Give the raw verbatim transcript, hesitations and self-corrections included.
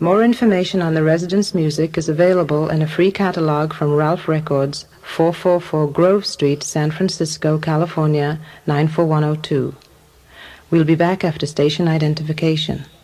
More information on the residence music is available in a free catalog from Ralph Records, four forty-four Grove Street, San Francisco, California, nine four one oh two. We'll be back after station identification.